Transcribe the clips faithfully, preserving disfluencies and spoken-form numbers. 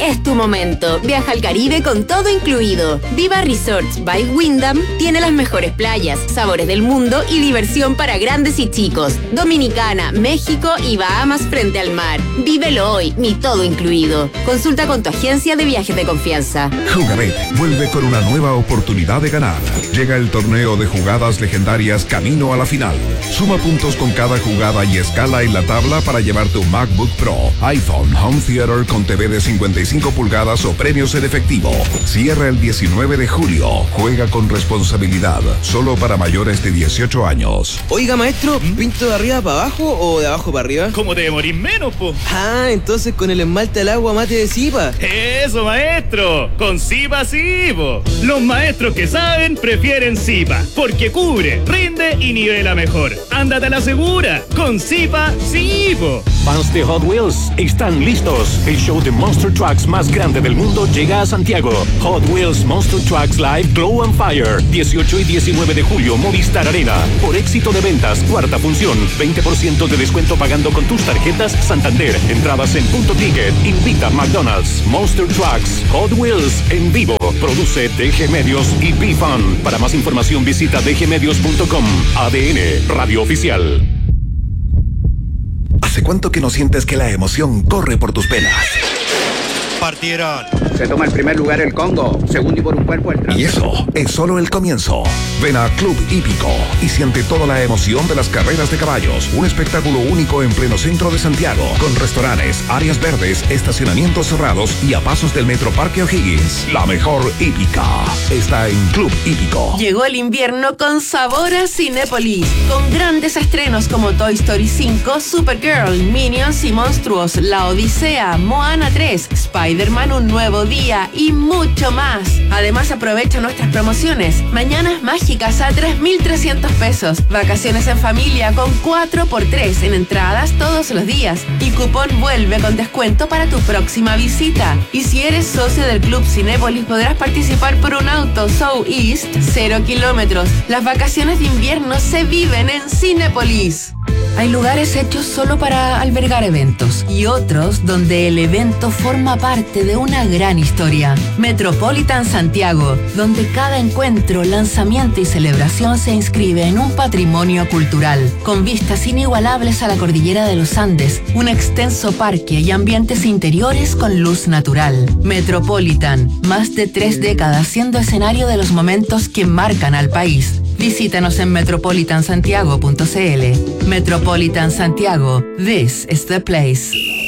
es tu momento. Viaja al Caribe con todo incluido. Viva Resorts by Wyndham tiene las mejores playas, sabores del mundo y diversión para grandes y chicos. Dominicana, México y Bahamas frente al mar. Vívelo hoy, mi todo incluido. Consulta con tu agencia de viajes de confianza. Jugabet vuelve con una nueva oportunidad de ganar. Llega el torneo de jugadas legendarias camino a la final. Suma puntos con cada jugada y escala en la tabla para llevarte un MacBook Pro, iPhone, Home Theater con T V de cincuenta y cinco pulgadas o premios en efectivo. Cierra el diecinueve de julio. Juega con responsabilidad. Solo para mayores de dieciocho años. Oiga, maestro, ¿pinto de arriba para abajo o de abajo para arriba? ¿Cómo te demorís menos, po? Ah, entonces con el esmalte al agua mate de Zipa. Eso, maestro. Con Zipa sí, po. Los maestros que saben prefieren Zipa, porque cubre, rinde y nivela mejor. Ándate a la segura. Con Zipa sí, po. Fans de Hot Wheels están listos. El show de Monster Trucks más grande del mundo llega a Santiago. Hot Wheels Monster Trucks Live Glow and Fire. dieciocho y diecinueve de julio, Movistar Arena. Por éxito de ventas, cuarta función. veinte por ciento de descuento pagando con tus tarjetas Santander. Entradas en Punto Ticket. Invita McDonald's. Monster Trucks Hot Wheels en vivo. Produce D G Medios y B-Fun. Para más información visita d g medios punto com. A D N Radio Oficial. ¿Hace cuánto que no sientes que la emoción corre por tus venas? Partieron. Se toma el primer lugar el Congo, segundo y por un cuerpo el Trans. Y eso es solo el comienzo. Ven a Club Hípico y siente toda la emoción de las carreras de caballos. Un espectáculo único en pleno centro de Santiago, con restaurantes, áreas verdes, estacionamientos cerrados y a pasos del Metro Parque O'Higgins. La mejor hípica está en Club Hípico. Llegó el invierno con sabor a Cinépolis, con grandes estrenos como Toy Story cinco, Supergirl, Minions y Monstruos, La Odisea, Moana tres, Spider-Man Un Nuevo Día y mucho más. Además, aprovecha nuestras promociones. Mañanas mágicas a tres mil trescientos pesos. Vacaciones en familia con cuatro por tres en entradas todos los días. Y cupón vuelve con descuento para tu próxima visita. Y si eres socio del Club Cinépolis, podrás participar por un auto South East cero kilómetros. Las vacaciones de invierno se viven en Cinépolis. Hay lugares hechos solo para albergar eventos y otros donde el evento forma parte de una gran historia. Metropolitan Santiago, donde cada encuentro, lanzamiento y celebración se inscribe en un patrimonio cultural, con vistas inigualables a la cordillera de los Andes, un extenso parque y ambientes interiores con luz natural. Metropolitan, más de tres décadas siendo escenario de los momentos que marcan al país. Visítanos en metropolitan santiago punto c l. Metropolitan Santiago, this is the place.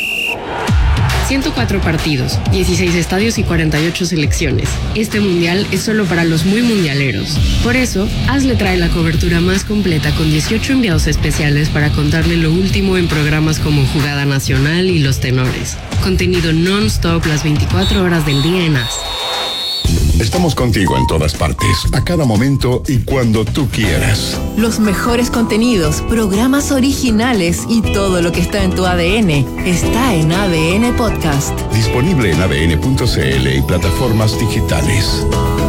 ciento cuatro partidos, dieciséis estadios y cuarenta y ocho selecciones. Este mundial es solo para los muy mundialeros. Por eso, Hazle trae la cobertura más completa con dieciocho enviados especiales para contarle lo último en programas como Jugada Nacional y Los Tenores. Contenido non-stop las veinticuatro horas del día en A S. Estamos contigo en todas partes, a cada momento y cuando tú quieras. Los mejores contenidos, programas originales y todo lo que está en tu A D N está en A D N Podcast. Disponible en a d n punto c l y plataformas digitales.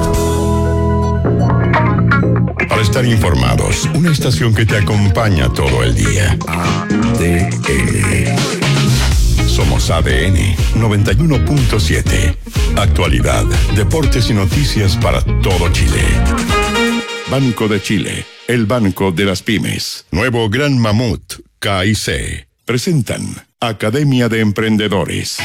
Para estar informados, una estación que te acompaña todo el día. A D N. Somos A D N noventa y uno punto siete. Actualidad, deportes y noticias para todo Chile. Banco de Chile, el banco de las pymes. Nuevo Gran Mamut, K I C. Presentan Academia de Emprendedores.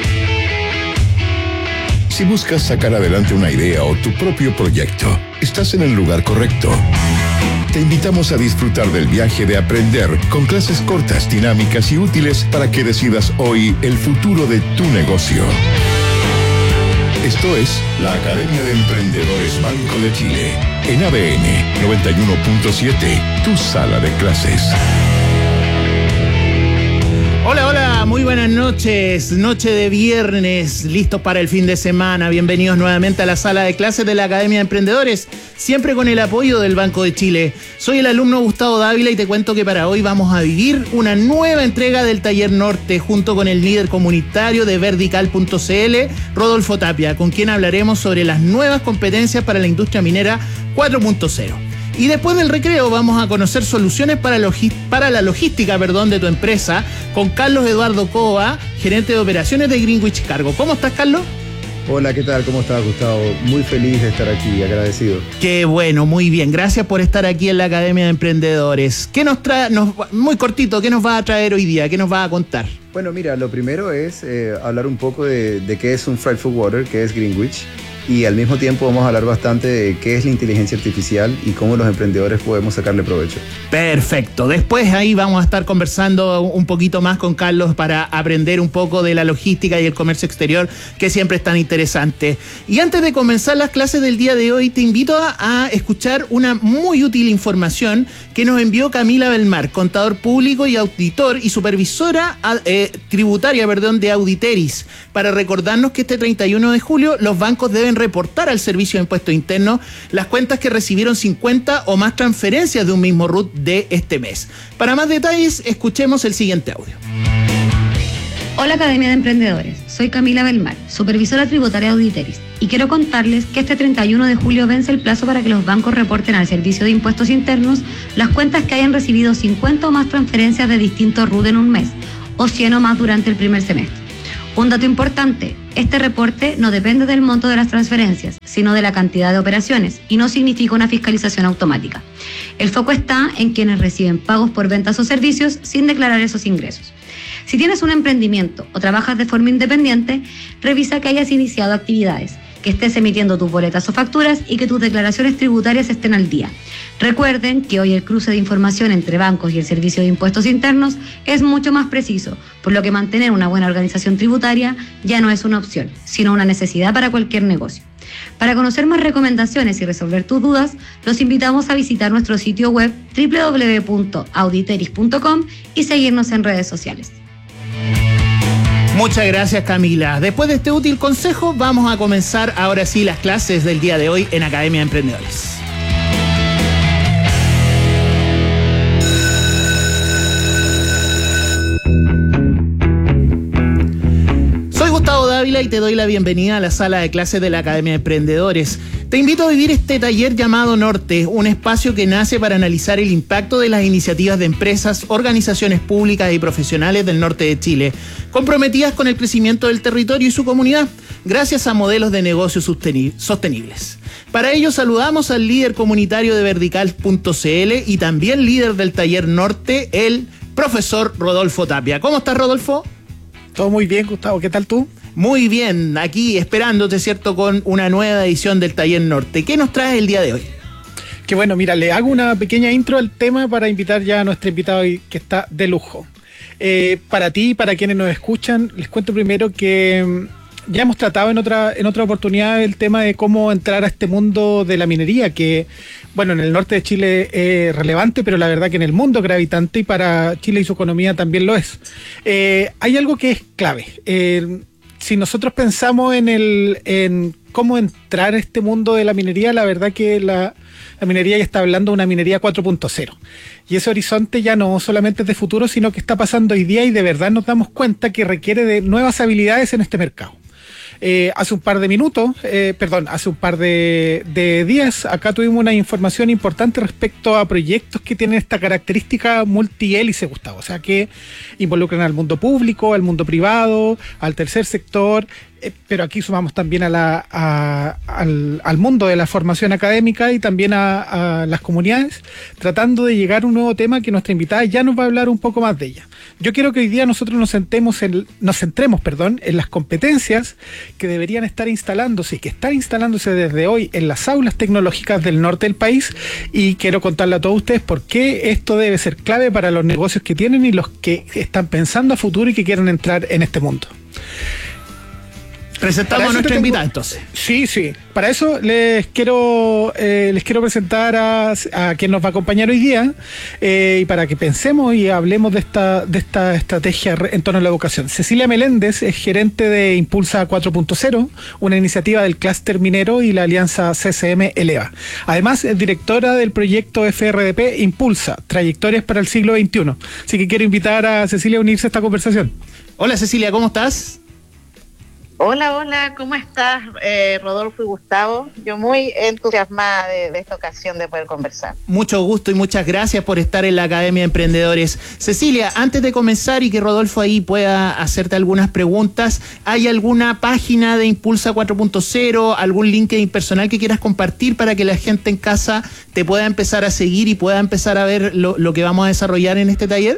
Si buscas sacar adelante una idea o tu propio proyecto, estás en el lugar correcto. Te invitamos a disfrutar del viaje de aprender con clases cortas, dinámicas y útiles para que decidas hoy el futuro de tu negocio. Esto es la Academia de Emprendedores Banco de Chile, en A D N noventa y uno punto siete, tu sala de clases. Hola, hola, muy buenas noches, noche de viernes, listos para el fin de semana. Bienvenidos nuevamente a la sala de clases de la Academia de Emprendedores, siempre con el apoyo del Banco de Chile. Soy el alumno Gustavo Dávila y te cuento que para hoy vamos a vivir una nueva entrega del Taller Norte junto con el líder comunitario de verdical punto c l, Rodolfo Tapia, con quien hablaremos sobre las nuevas competencias para la industria minera cuatro punto cero. Y después del recreo vamos a conocer soluciones para, logi- para la logística perdón, de tu empresa con Carlos Eduardo Cova, gerente de operaciones de Greenwich Cargo. ¿Cómo estás, Carlos? Hola, ¿qué tal? ¿Cómo estás, Gustavo? Muy feliz de estar aquí, agradecido. Qué bueno, muy bien. Gracias por estar aquí en la Academia de Emprendedores. ¿Qué nos trae, nos, muy cortito, qué nos va a traer hoy día? ¿Qué nos va a contar? Bueno, mira, lo primero es eh, hablar un poco de, de qué es un Fried Food Water, qué es Greenwich, y al mismo tiempo vamos a hablar bastante de qué es la inteligencia artificial y cómo los emprendedores podemos sacarle provecho. Perfecto. Después ahí vamos a estar conversando un poquito más con Carlos para aprender un poco de la logística y el comercio exterior, que siempre es tan interesante. Y antes de comenzar las clases del día de hoy, te invito a, a escuchar una muy útil información que nos envió Camila Belmar, contador público y auditor y supervisora eh, tributaria, perdón, de Auditeris, para recordarnos que este treinta y uno de julio los bancos deben reportar al Servicio de Impuestos Internos las cuentas que recibieron cincuenta o más transferencias de un mismo R U T de este mes. Para más detalles, escuchemos el siguiente audio. Hola Academia de Emprendedores, soy Camila Belmar, supervisora tributaria de Auditeris, y quiero contarles que este treinta y uno de julio vence el plazo para que los bancos reporten al Servicio de Impuestos Internos las cuentas que hayan recibido cincuenta o más transferencias de distintos R U T en un mes, o cien o más durante el primer semestre. Un dato importante, este reporte no depende del monto de las transferencias, sino de la cantidad de operaciones y no significa una fiscalización automática. El foco está en quienes reciben pagos por ventas o servicios sin declarar esos ingresos. Si tienes un emprendimiento o trabajas de forma independiente, revisa que hayas iniciado actividades, que estés emitiendo tus boletas o facturas y que tus declaraciones tributarias estén al día. Recuerden que hoy el cruce de información entre bancos y el Servicio de Impuestos Internos es mucho más preciso, por lo que mantener una buena organización tributaria ya no es una opción, sino una necesidad para cualquier negocio. Para conocer más recomendaciones y resolver tus dudas, los invitamos a visitar nuestro sitio web doble u doble u doble u punto auditeris punto com y seguirnos en redes sociales. Muchas gracias, Camila. Después de este útil consejo, vamos a comenzar ahora sí las clases del día de hoy en Academia de Emprendedores. Soy Gustavo Dávila y te doy la bienvenida a la sala de clases de la Academia de Emprendedores. Te invito a vivir este taller llamado Norte, un espacio que nace para analizar el impacto de las iniciativas de empresas, organizaciones públicas y profesionales del norte de Chile, comprometidas con el crecimiento del territorio y su comunidad, gracias a modelos de negocios sostenibles. Para ello saludamos al líder comunitario de verdical punto c l y también líder del taller Norte, el profesor Rodolfo Tapia. ¿Cómo estás, Rodolfo? Todo muy bien, Gustavo. ¿Qué tal tú? Muy bien, aquí esperándote, ¿cierto?, con una nueva edición del Taller Norte. ¿Qué nos traes el día de hoy? Que bueno, mira, le hago una pequeña intro al tema para invitar ya a nuestro invitado hoy, que está de lujo. Eh, para ti y para quienes nos escuchan, les cuento primero que ya hemos tratado en otra, en otra oportunidad el tema de cómo entrar a este mundo de la minería, que bueno, en el norte de Chile es relevante, pero la verdad que en el mundo es gravitante y para Chile y su economía también lo es. Eh, hay algo que es clave. Eh, si nosotros pensamos en el en cómo entrar a este mundo de la minería, la verdad que la, la minería ya está hablando de una minería cuatro punto cero. Y ese horizonte ya no solamente es de futuro, sino que está pasando hoy día y de verdad nos damos cuenta que requiere de nuevas habilidades en este mercado. Eh, hace un par de minutos, eh, perdón, hace un par de, de días, acá tuvimos una información importante respecto a proyectos que tienen esta característica multihélice, Gustavo, o sea que involucran al mundo público, al mundo privado, al tercer sector, eh, pero aquí sumamos también a la, a, al, al mundo de la formación académica y también a, a las comunidades, tratando de llegar a un nuevo tema que nuestra invitada ya nos va a hablar un poco más de ella. Yo quiero que hoy día nosotros nos centremos en, nos centremos, perdón, en las competencias que deberían estar instalándose y que están instalándose desde hoy en las aulas tecnológicas del norte del país, y quiero contarle a todos ustedes por qué esto debe ser clave para los negocios que tienen y los que están pensando a futuro y que quieren entrar en este mundo. Presentamos a nuestra invitada entonces. Sí, sí. Para eso les quiero eh, les quiero presentar a, a quien nos va a acompañar hoy día eh, y para que pensemos y hablemos de esta de esta estrategia en torno a la educación. Cecilia Meléndez es gerente de Impulsa cuatro punto cero, una iniciativa del clúster minero y la alianza C C M Eleva. Además es directora del proyecto F R D P Impulsa, Trayectorias para el siglo veintiuno. Así que quiero invitar a Cecilia a unirse a esta conversación. Hola Cecilia, ¿cómo estás? Hola, hola, ¿cómo estás, eh, Rodolfo y Gustavo? Yo muy entusiasmada de, de esta ocasión de poder conversar. Mucho gusto y muchas gracias por estar en la Academia de Emprendedores. Cecilia, antes de comenzar y que Rodolfo ahí pueda hacerte algunas preguntas, ¿hay alguna página de Impulsa cuatro punto cero, algún LinkedIn personal que quieras compartir para que la gente en casa te pueda empezar a seguir y pueda empezar a ver lo, lo que vamos a desarrollar en este taller?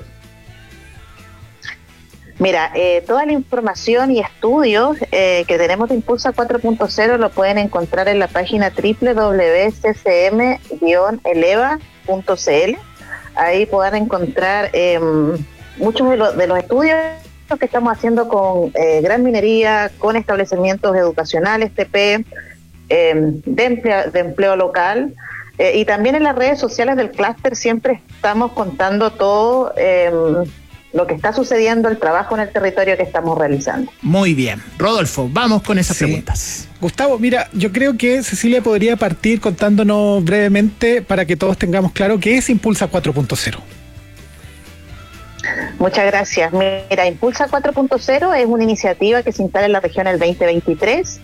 Mira, eh, toda la información y estudios eh, que tenemos de Impulsa cuatro punto cero lo pueden encontrar en la página doble u doble u doble u punto c c m guion eleva punto c l. Ahí podrán encontrar eh, muchos de, lo, de los estudios que estamos haciendo con eh, gran minería, con establecimientos educacionales, T P, eh, de, empleo, de empleo local. Eh, y también en las redes sociales del clúster siempre estamos contando todo eh, lo que está sucediendo, el trabajo en el territorio que estamos realizando. Muy bien. Rodolfo, vamos con esas sí. preguntas. Gustavo, mira, yo creo que Cecilia podría partir contándonos brevemente para que todos tengamos claro qué es Impulsa cuatro punto cero. Muchas gracias. Mira, Impulsa cuatro punto cero es una iniciativa que se instala en la región el veinte veintitrés,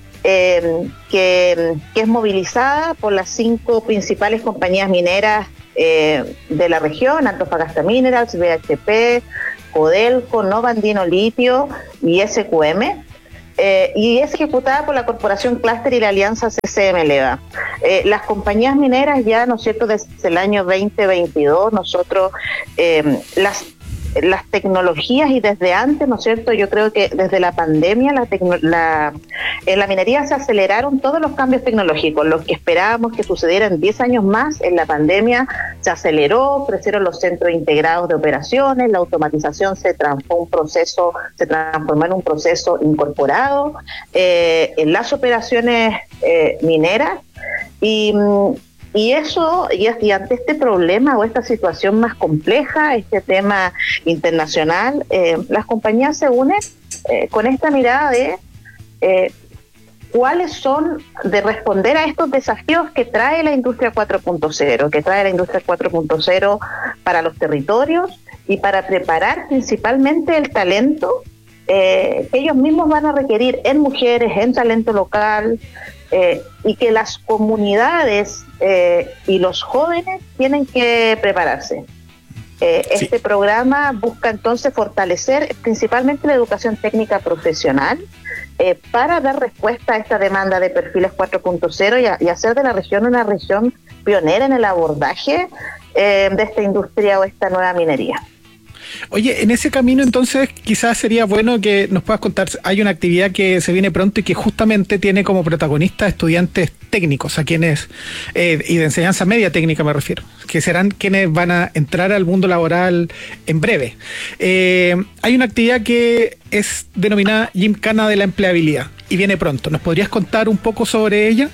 eh, que, que es movilizada por las cinco principales compañías mineras Eh, de la región, Antofagasta Minerals, B H P, Codelco, Nova Andino Litio y S Q M, eh, y es ejecutada por la Corporación Clúster y la Alianza C C M Eleva. Eh, las compañías mineras ya, ¿no es cierto?, desde el año veinte veintidós, nosotros eh, las las tecnologías y desde antes, ¿no es cierto? Yo creo que desde la pandemia la, tecno, la en la minería se aceleraron todos los cambios tecnológicos, los que esperábamos que sucedieran diez años más. En la pandemia se aceleró, crecieron los centros integrados de operaciones, la automatización se transformó un proceso, se transformó en un proceso incorporado eh, en las operaciones eh, mineras y Y eso, y, y ante este problema o esta situación más compleja, este tema internacional, eh, las compañías se unen eh, con esta mirada de eh, cuáles son, de responder a estos desafíos que trae la industria cuatro punto cero, que trae la industria cuatro punto cero para los territorios y para preparar principalmente el talento eh, que ellos mismos van a requerir en mujeres, en talento local, Eh, y que las comunidades eh, y los jóvenes tienen que prepararse. Eh, sí. Este programa busca entonces fortalecer principalmente la educación técnica profesional eh, para dar respuesta a esta demanda de perfiles cuatro punto cero y, y hacer de la región una región pionera en el abordaje eh, de esta industria o esta nueva minería. Oye, en ese camino entonces quizás sería bueno que nos puedas contar, hay una actividad que se viene pronto y que justamente tiene como protagonistas estudiantes técnicos, a quienes, eh, y de enseñanza media técnica me refiero, que serán quienes van a entrar al mundo laboral en breve. Eh, hay una actividad que es denominada Gymkhana de la Empleabilidad y viene pronto. ¿Nos podrías contar un poco sobre ella?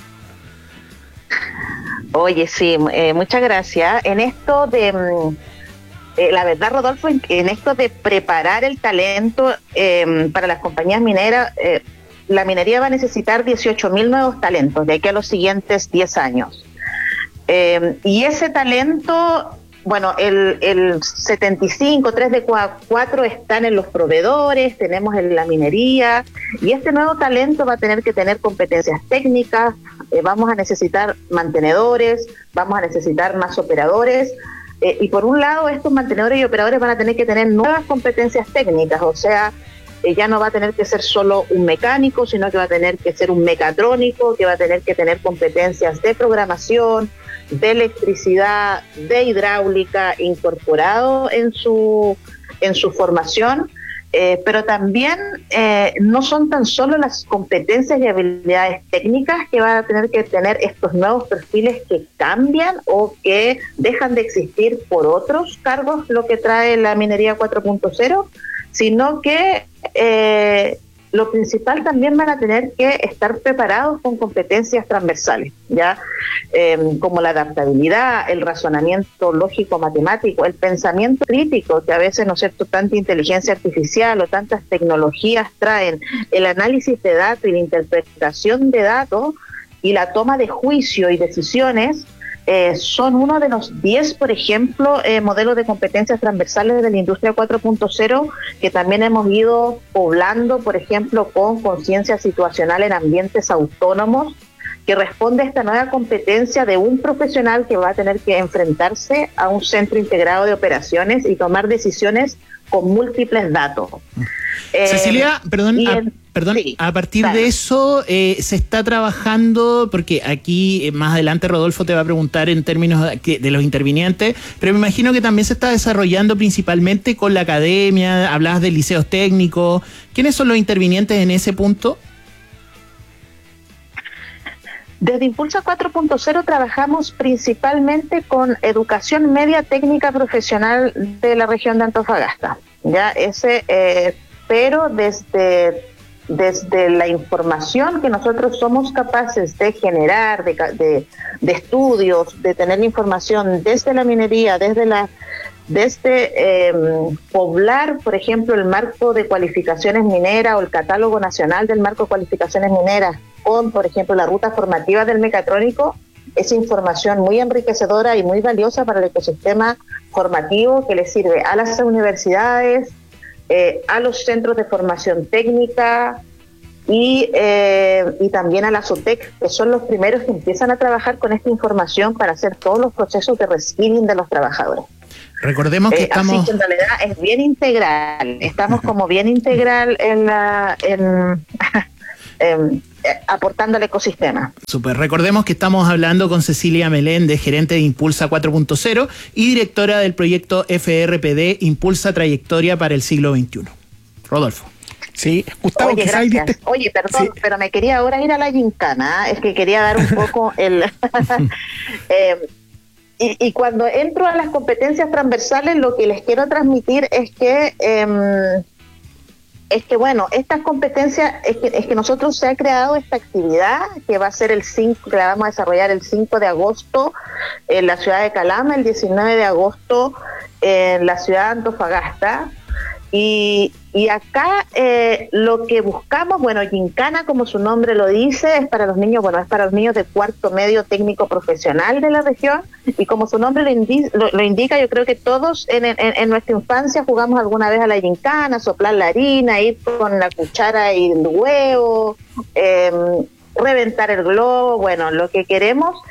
Oye, sí, eh, muchas gracias. En esto de... Eh, la verdad, Rodolfo, en, en esto de preparar el talento eh, para las compañías mineras, eh, la minería va a necesitar dieciocho mil nuevos talentos de aquí a los siguientes diez años. Eh, y ese talento, bueno, el, el setenta y cinco, tres de cuatro están en los proveedores, tenemos en la minería, y este nuevo talento va a tener que tener competencias técnicas, eh, vamos a necesitar mantenedores, vamos a necesitar más operadores. Eh, y por un lado, estos mantenedores y operadores van a tener que tener nuevas competencias técnicas, o sea, eh, ya no va a tener que ser solo un mecánico, sino que va a tener que ser un mecatrónico, que va a tener que tener competencias de programación, de electricidad, de hidráulica incorporado en su, en su formación. Eh, pero también eh, no son tan solo las competencias y habilidades técnicas que van a tener que tener estos nuevos perfiles que cambian o que dejan de existir por otros cargos, lo que trae la minería cuatro punto cero, sino que eh, lo principal también van a tener que estar preparados con competencias transversales, ya eh, como la adaptabilidad, el razonamiento lógico-matemático, el pensamiento crítico, que a veces, ¿no es cierto?, tanta inteligencia artificial o tantas tecnologías traen, el análisis de datos y la interpretación de datos y la toma de juicio y decisiones eh, son uno de los diez, por ejemplo, eh, modelos de competencias transversales de la industria cuatro punto cero que también hemos ido poblando, por ejemplo, con conciencia situacional en ambientes autónomos, que responde a esta nueva competencia de un profesional que va a tener que enfrentarse a un centro integrado de operaciones y tomar decisiones con múltiples datos. Cecilia, eh, perdón, a, el, perdón sí, a partir claro. de eso eh, se está trabajando, porque aquí eh, más adelante Rodolfo te va a preguntar en términos de, de los intervinientes, pero me imagino que también se está desarrollando principalmente con la academia, hablabas de liceos técnicos. ¿Quiénes son los intervinientes en ese punto? Desde Impulsa cuatro punto cero trabajamos principalmente con educación media técnica profesional de la región de Antofagasta, ya ese, eh, pero desde desde la información que nosotros somos capaces de generar, de, de, de estudios, de tener información desde la minería, desde la desde eh, poblar, por ejemplo, el marco de cualificaciones mineras o el catálogo nacional del marco de cualificaciones mineras, con, por ejemplo, la ruta formativa del mecatrónico, es información muy enriquecedora y muy valiosa para el ecosistema formativo que le sirve a las universidades, eh, a los centros de formación técnica y, eh, y también a la SOTEC, que son los primeros que empiezan a trabajar con esta información para hacer todos los procesos de reskilling de los trabajadores. Recordemos que eh, estamos... Así que en realidad es bien integral, estamos como bien integral en la... En, en, aportando al ecosistema. Super. Recordemos que estamos hablando con Cecilia Meléndez, gerente de Impulsa cuatro punto cero y directora del proyecto F R P D Impulsa Trayectoria para el siglo veintiuno. Rodolfo. Sí, Gustavo, Oye, quizás gracias. diste... Oye, perdón, sí. pero me quería ahora ir a la gincana, ¿eh? Es que quería dar un poco el... eh, y, y cuando entro a las competencias transversales, lo que les quiero transmitir es que... Eh, es que bueno, estas competencias, es que, es que nosotros se ha creado esta actividad que va a ser el cinco, que la vamos a desarrollar el cinco de agosto en la ciudad de Calama, el diecinueve de agosto en la ciudad de Antofagasta. Y, y acá eh, lo que buscamos, bueno, gincana, como su nombre lo dice, es para los niños, bueno, es para los niños de cuarto medio técnico profesional de la región, y como su nombre lo, indi lo, lo indica, yo creo que todos en, en, en nuestra infancia jugamos alguna vez a la gincana, soplar la harina, ir con la cuchara y el huevo, eh, reventar el globo. Bueno, lo que queremos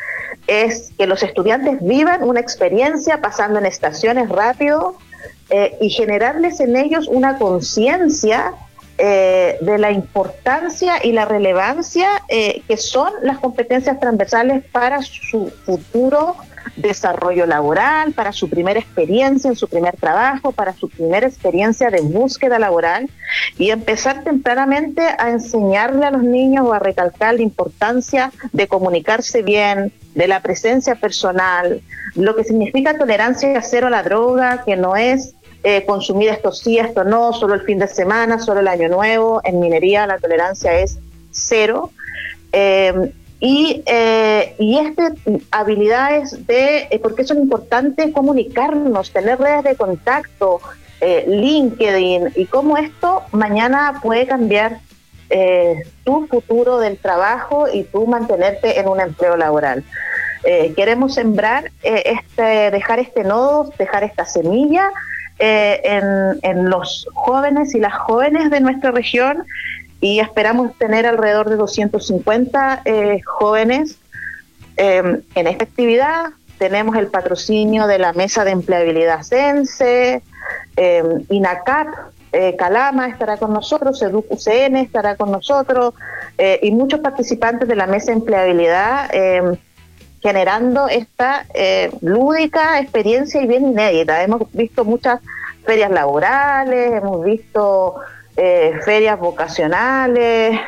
es que los estudiantes vivan una experiencia pasando en estaciones rápido, Eh, y generarles en ellos una conciencia eh, de la importancia y la relevancia eh, que son las competencias transversales para su futuro desarrollo laboral, para su primera experiencia en su primer trabajo, para su primera experiencia de búsqueda laboral, y empezar tempranamente a enseñarle a los niños o a recalcar la importancia de comunicarse bien, de la presencia personal, lo que significa tolerancia cero a la droga, que no es Eh, consumir esto sí, esto no, solo el fin de semana, solo el año nuevo. En minería la tolerancia es cero. Eh, y, eh, y estas habilidades de, eh, ¿por qué son importantes? Comunicarnos, tener redes de contacto, eh, LinkedIn, y cómo esto mañana puede cambiar eh, tu futuro del trabajo y tú mantenerte en un empleo laboral. Eh, queremos sembrar, eh, este, dejar este nodo, dejar esta semilla Eh, en, en los jóvenes y las jóvenes de nuestra región, y esperamos tener alrededor de doscientos cincuenta eh, jóvenes eh, en esta actividad. Tenemos el patrocinio de la Mesa de Empleabilidad Sense, eh, INACAP, eh, Calama estará con nosotros, EDUC U C N estará con nosotros, eh, y muchos participantes de la Mesa de Empleabilidad, eh, generando esta eh, lúdica experiencia y bien inédita. Hemos visto muchas ferias laborales, hemos visto eh, ferias vocacionales,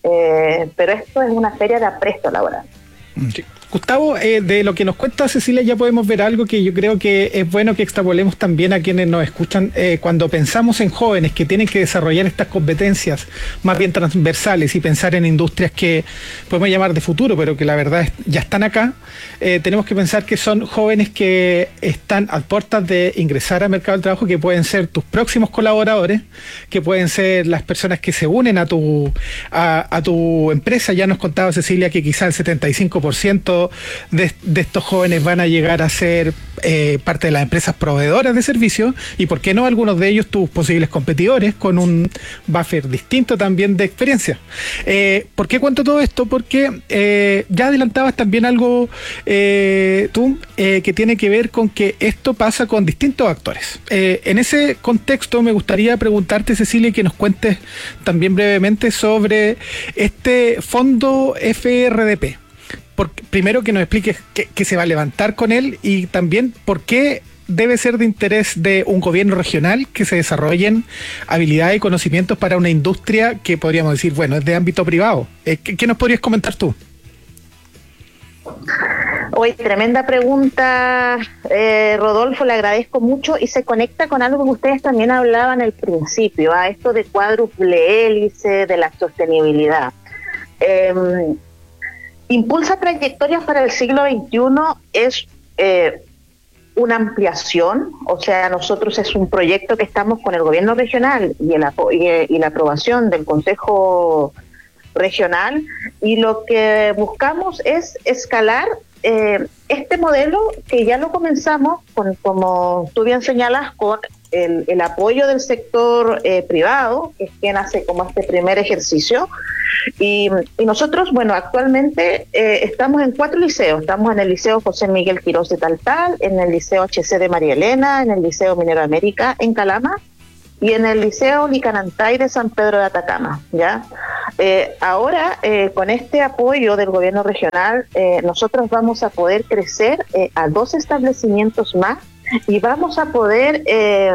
eh, pero esto es una feria de apresto laboral. Sí. Gustavo, eh, de lo que nos cuenta Cecilia ya podemos ver algo que yo creo que es bueno que extrapolemos también a quienes nos escuchan. Eh, cuando pensamos en jóvenes que tienen que desarrollar estas competencias más bien transversales y pensar en industrias que podemos llamar de futuro, pero que la verdad es, ya están acá, eh, tenemos que pensar que son jóvenes que están a puertas de ingresar al mercado del trabajo, que pueden ser tus próximos colaboradores, que pueden ser las personas que se unen a tu, a, a tu empresa. Ya nos contaba Cecilia que quizá el setenta y cinco por ciento ciento de, de estos jóvenes van a llegar a ser eh, parte de las empresas proveedoras de servicios y, ¿por qué no?, algunos de ellos tus posibles competidores con un buffer distinto también de experiencia. Eh, ¿Por qué cuento todo esto? Porque eh, ya adelantabas también algo eh, tú eh, que tiene que ver con que esto pasa con distintos actores. Eh, en ese contexto me gustaría preguntarte, Cecilia, que nos cuentes también brevemente sobre este fondo F R D P. Por, primero que nos expliques qué, qué se va a levantar con él y también por qué debe ser de interés de un gobierno regional que se desarrollen habilidades y conocimientos para una industria que podríamos decir, bueno, es de ámbito privado. Eh, ¿qué, qué nos podrías comentar tú? Hoy, tremenda pregunta, eh, Rodolfo, le agradezco mucho y se conecta con algo que ustedes también hablaban al principio, a esto de cuádruple hélice, de la sostenibilidad. Eh, Impulsa Trayectorias para el siglo veintiuno es eh, una ampliación, o sea, nosotros es un proyecto que estamos con el gobierno regional y, el apo- y, y la aprobación del Consejo Regional, y lo que buscamos es escalar eh, este modelo que ya lo comenzamos, con, como tú bien señalas, con el, el apoyo del sector eh, privado, que es quien hace como este primer ejercicio. Y, y nosotros, bueno, actualmente eh, estamos en cuatro liceos. Estamos en el Liceo José Miguel Quirós de Taltal, en el Liceo H C de María Elena, en el Liceo Minero América en Calama y en el Liceo Licanantay de San Pedro de Atacama, ¿ya? Eh, ahora, eh, con este apoyo del gobierno regional, eh, nosotros vamos a poder crecer eh, a dos establecimientos más y vamos a poder... Eh,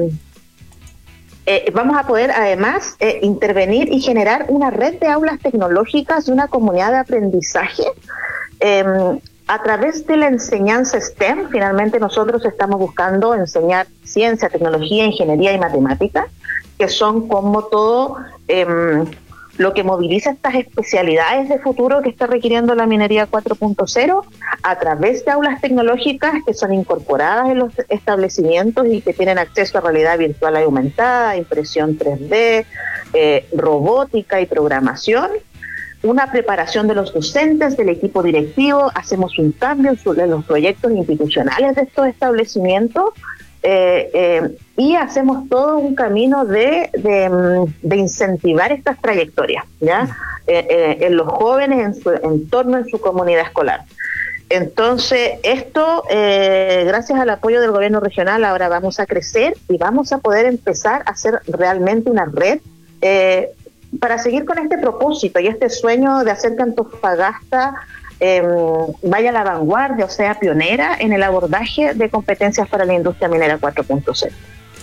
Eh, vamos a poder además eh, intervenir y generar una red de aulas tecnológicas y una comunidad de aprendizaje eh, a través de la enseñanza STEM. Finalmente nosotros estamos buscando enseñar ciencia, tecnología, ingeniería y matemática, que son como todo eh, lo que moviliza estas especialidades de futuro que está requiriendo la minería cuatro punto cero a través de aulas tecnológicas que son incorporadas en los establecimientos y que tienen acceso a realidad virtual y aumentada, impresión tres D, eh, robótica y programación, una preparación de los docentes, del equipo directivo. Hacemos un cambio en los proyectos institucionales de estos establecimientos. Eh, eh, y hacemos todo un camino de, de, de incentivar estas trayectorias, ¿ya? Eh, eh, en los jóvenes, en su entorno, en su comunidad escolar. Entonces, esto, eh, gracias al apoyo del gobierno regional, ahora vamos a crecer y vamos a poder empezar a hacer realmente una red eh, para seguir con este propósito y este sueño de hacer que Antofagasta Eh, vaya a la vanguardia, o sea, pionera en el abordaje de competencias para la industria minera cuatro punto cero.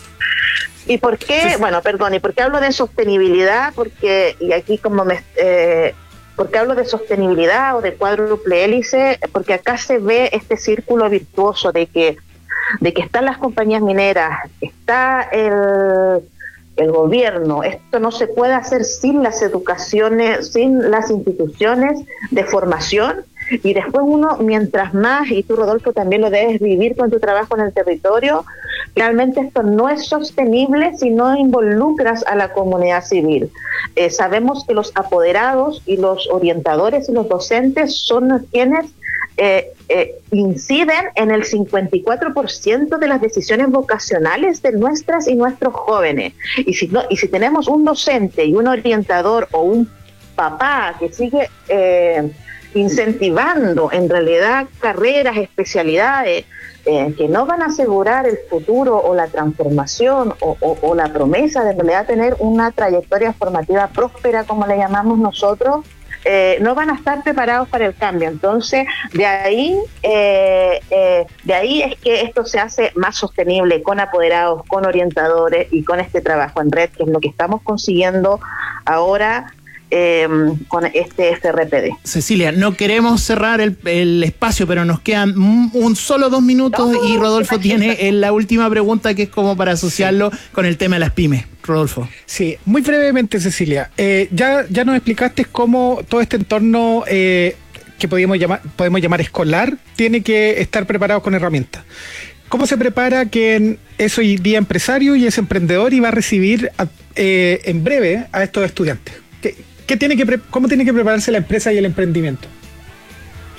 ¿Y por qué? Bueno, perdón, ¿y por qué hablo de sostenibilidad? Porque, y aquí como me... Eh, ¿por qué hablo de sostenibilidad o de cuádruple hélice? Porque acá se ve este círculo virtuoso de que, de que están las compañías mineras, está el... el gobierno. Esto no se puede hacer sin las educaciones, sin las instituciones de formación, y después uno, mientras más, y tú, Rodolfo, también lo debes vivir con tu trabajo en el territorio, realmente esto no es sostenible si no involucras a la comunidad civil. Eh, sabemos que los apoderados y los orientadores y los docentes son quienes Eh, eh, inciden en el cincuenta y cuatro por ciento de las decisiones vocacionales de nuestras y nuestros jóvenes. Y si, no, y si tenemos un docente y un orientador o un papá que sigue eh, incentivando en realidad carreras, especialidades eh, que no van a asegurar el futuro o la transformación o, o, o la promesa de en realidad tener una trayectoria formativa próspera, como le llamamos nosotros, Eh, no van a estar preparados para el cambio. Entonces, de ahí, eh, eh, de ahí es que esto se hace más sostenible con apoderados, con orientadores y con este trabajo en red, que es lo que estamos consiguiendo ahora eh, con este F R P D. Cecilia, no queremos cerrar el, el espacio, pero nos quedan un, un solo dos minutos no, y Rodolfo tiene la última pregunta, que es como para asociarlo sí. con el tema de las pymes. Rodolfo. Sí, muy brevemente, Cecilia. Eh, ya, ya nos explicaste cómo todo este entorno eh, que podemos llamar, podemos llamar escolar tiene que estar preparado con herramientas. ¿Cómo se prepara quien es hoy día empresario y es emprendedor y va a recibir a, eh, en breve a estos estudiantes? ¿Qué, qué tiene que pre- ¿Cómo tiene que prepararse la empresa y el emprendimiento?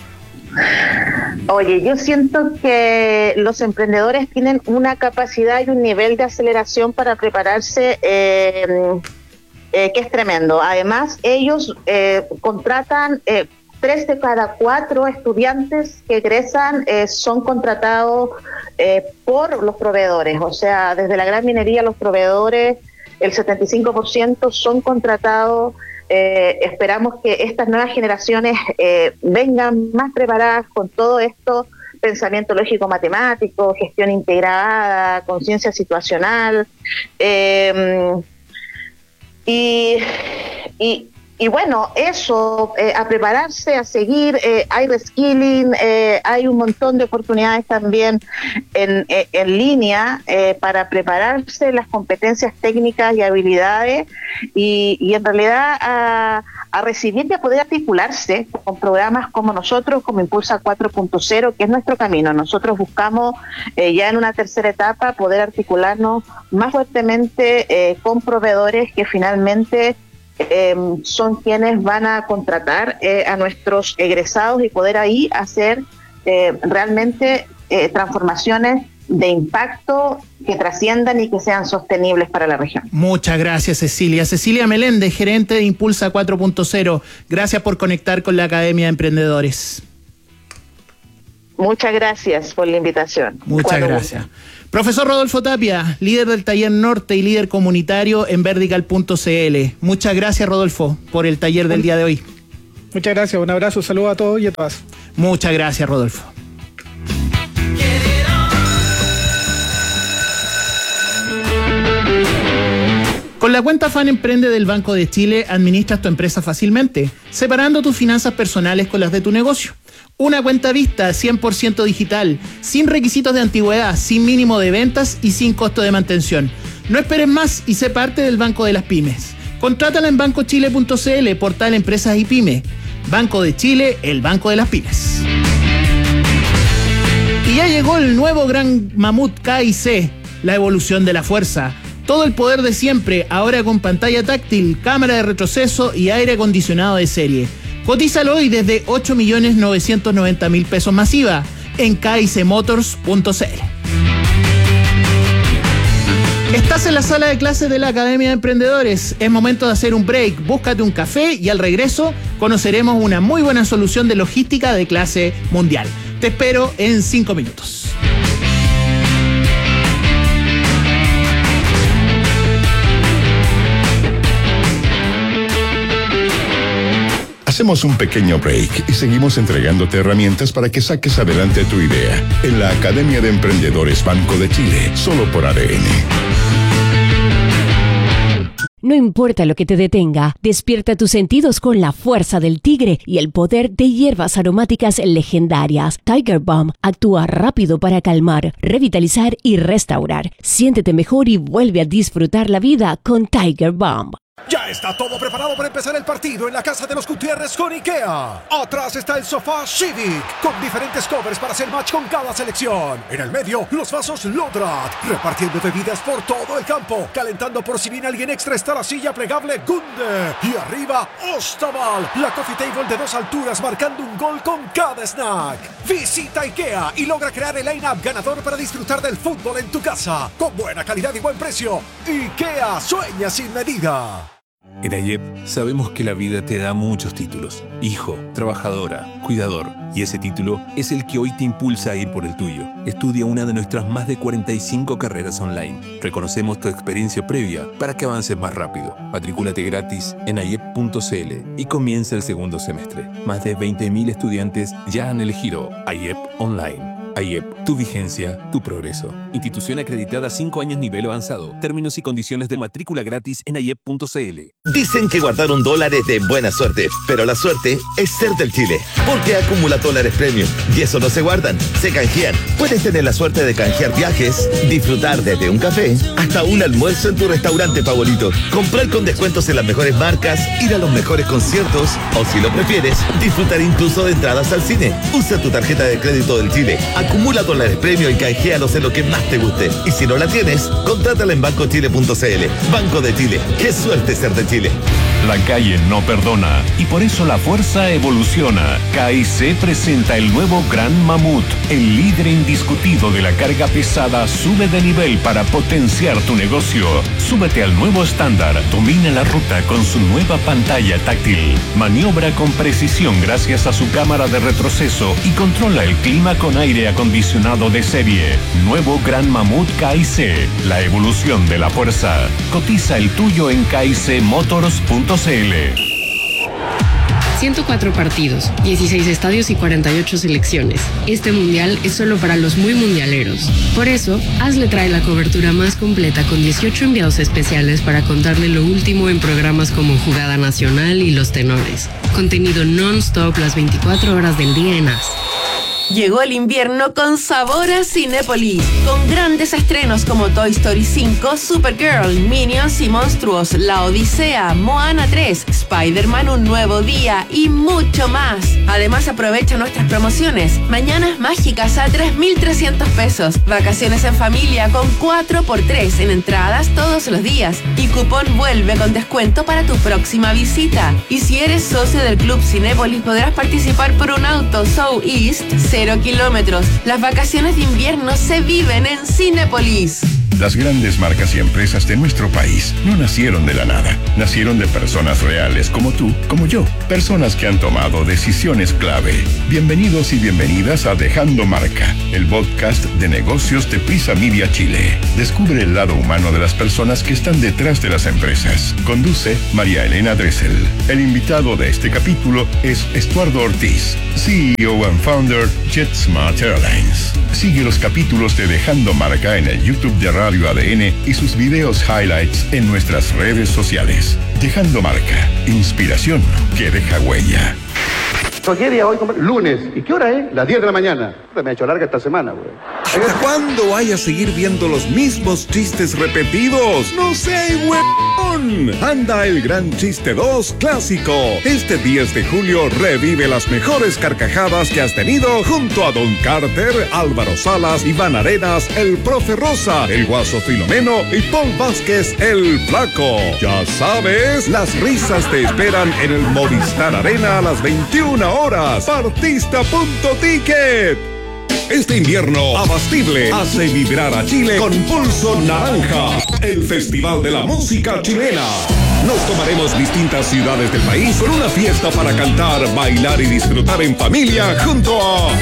Oye, yo siento que los emprendedores tienen una capacidad y un nivel de aceleración para prepararse eh, eh, que es tremendo. Además, ellos eh, contratan, eh, tres de cada cuatro estudiantes que egresan eh, son contratados eh, por los proveedores. O sea, desde la gran minería, los proveedores, el setenta y cinco por ciento son contratados. Eh, esperamos que estas nuevas generaciones eh, vengan más preparadas con todo esto, pensamiento lógico-matemático, gestión integrada, conciencia situacional, eh, y, y, y bueno, eso, eh, a prepararse, a seguir, eh, hay reskilling, eh, hay un montón de oportunidades también en, en, en línea eh, para prepararse las competencias técnicas y habilidades y, y en realidad a, a recibir y a poder articularse con programas como nosotros, como Impulsa cuatro punto cero, que es nuestro camino. Nosotros buscamos eh, ya en una tercera etapa poder articularnos más fuertemente eh, con proveedores que finalmente Eh, son quienes van a contratar eh, a nuestros egresados y poder ahí hacer eh, realmente eh, transformaciones de impacto que trasciendan y que sean sostenibles para la región. Muchas gracias, Cecilia. Cecilia Meléndez, gerente de Impulsa cuatro punto cero. Gracias por conectar con la Academia de Emprendedores. Muchas gracias por la invitación. Muchas Cuando gracias. Guste. Profesor Rodolfo Tapia, líder del Taller Norte y líder comunitario en vertical punto c l. Muchas gracias, Rodolfo, por el taller del día de hoy. Muchas gracias, un abrazo, saludos a todos y a todas. Muchas gracias, Rodolfo. Con la cuenta Fan Emprende del Banco de Chile, administras tu empresa fácilmente, separando tus finanzas personales con las de tu negocio. Una cuenta vista cien por ciento digital, sin requisitos de antigüedad, sin mínimo de ventas y sin costo de mantención. No esperes más y sé parte del Banco de las Pymes. Contrátala en banco chile punto c l, portal Empresas y Pyme. Banco de Chile, el Banco de las Pymes. Y ya llegó el nuevo Gran Mamut K I C, la evolución de la fuerza. Todo el poder de siempre, ahora con pantalla táctil, cámara de retroceso y aire acondicionado de serie. Cotízalo hoy desde ocho millones novecientos noventa mil pesos masiva en k i c motors punto c l. Estás en la sala de clases de la Academia de Emprendedores. Es momento de hacer un break. Búscate un café y al regreso conoceremos una muy buena solución de logística de clase mundial. Te espero en cinco minutos. Hacemos un pequeño break y seguimos entregándote herramientas para que saques adelante tu idea en la Academia de Emprendedores Banco de Chile, solo por A D N. No importa lo que te detenga, despierta tus sentidos con la fuerza del tigre y el poder de hierbas aromáticas legendarias. Tiger Balm actúa rápido para calmar, revitalizar y restaurar. Siéntete mejor y vuelve a disfrutar la vida con Tiger Balm. Ya está todo preparado para empezar el partido en la casa de los Gutiérrez con IKEA. Atrás está el sofá Civic, con diferentes covers para hacer match con cada selección. En el medio, los vasos Lodrat, repartiendo bebidas por todo el campo. Calentando por si viene alguien extra está la silla plegable Gunde. Y arriba, Ostaval, la coffee table de dos alturas marcando un gol con cada snack. Visita IKEA y logra crear el line-up ganador para disfrutar del fútbol en tu casa. Con buena calidad y buen precio. IKEA, sueña sin medida. En AYEP sabemos que la vida te da muchos títulos. Hijo, trabajadora, cuidador. Y ese título es el que hoy te impulsa a ir por el tuyo. Estudia una de nuestras más de cuarenta y cinco carreras online. Reconocemos tu experiencia previa para que avances más rápido. Matricúlate gratis en ayep punto c l y comienza el segundo semestre. Más de veinte mil estudiantes ya han elegido AYEP Online. AYEP, tu vigencia, tu progreso. Institución acreditada cinco años nivel avanzado. Términos y condiciones de matrícula gratis en ayep punto c l. Dicen que guardar un dólar es de buena suerte, pero la suerte es ser del Chile. Porque acumula dólares premium. Y eso no se guardan, se canjean. Puedes tener la suerte de canjear viajes, disfrutar desde un café hasta un almuerzo en tu restaurante favorito. Comprar con descuentos en las mejores marcas, ir a los mejores conciertos o, si lo prefieres, disfrutar incluso de entradas al cine. Usa tu tarjeta de crédito del Chile. Acumula dólares premio y canjealos en lo que más te guste. Y si no la tienes, contrátala en banco chile punto c l. Banco de Chile. ¡Qué suerte ser de Chile! La calle no perdona y por eso la fuerza evoluciona. K I C presenta el nuevo Gran Mamut. El líder indiscutido de la carga pesada sube de nivel para potenciar tu negocio. Súbete al nuevo estándar. Domina la ruta con su nueva pantalla táctil. Maniobra con precisión gracias a su cámara de retroceso y controla el clima con aire acondicionado de serie. Nuevo Gran Mamut K I C. La evolución de la fuerza. Cotiza el tuyo en k i c motors punto c l. ciento cuatro partidos, dieciséis estadios y cuarenta y ocho selecciones. Este mundial es solo para los muy mundialeros. Por eso, Hazle trae la cobertura más completa con dieciocho enviados especiales para contarle lo último en programas como Jugada Nacional y Los Tenores. Contenido non-stop las veinticuatro horas del día en A S. Llegó el invierno con sabor a Cinépolis, con grandes estrenos como Toy Story cinco, Supergirl, Minions y Monstruos, La Odisea, Moana tres, Spider-Man Un Nuevo Día y mucho más. Además, aprovecha nuestras promociones. Mañanas mágicas a tres mil trescientos pesos. Vacaciones en familia con cuatro por tres en entradas todos los días. Y cupón vuelve con descuento para tu próxima visita. Y si eres socio del Club Cinépolis, podrás participar por un auto South East cero kilómetros. Las vacaciones de invierno se viven en Cinépolis. Las grandes marcas y empresas de nuestro país no nacieron de la nada. Nacieron de personas reales como tú, como yo. Personas que han tomado decisiones clave. Bienvenidos y bienvenidas a Dejando Marca, el podcast de negocios de Prisa Media Chile. Descubre el lado humano de las personas que están detrás de las empresas. Conduce María Elena Dressel. El invitado de este capítulo es Estuardo Ortiz, C E O and Founder JetSmart Airlines. Sigue los capítulos de Dejando Marca en el YouTube de Radio A D N y sus videos highlights en nuestras redes sociales. Dejando Marca, inspiración que deja huella. ¿Qué día hoy? Lunes. ¿Y qué hora es? Las diez de la mañana. Me ha hecho larga esta semana, güey. ¿Hasta cuándo vaya a seguir viendo los mismos chistes repetidos? ¡No seas huevón! Anda el Gran Chiste dos Clásico. Este diez de julio revive las mejores carcajadas que has tenido junto a Don Carter, Álvaro Salas, Iván Arenas, el Profe Rosa, el Guaso Filomeno y Paul Vázquez, el Flaco. Ya sabes, las risas te esperan en el Movistar Arena a las veintiuna horas. Partista punto ticket. Este invierno, Abastible hace vibrar a Chile con Pulso Naranja, el festival de la música chilena. Nos tomaremos distintas ciudades del país con una fiesta para cantar, bailar y disfrutar en familia junto a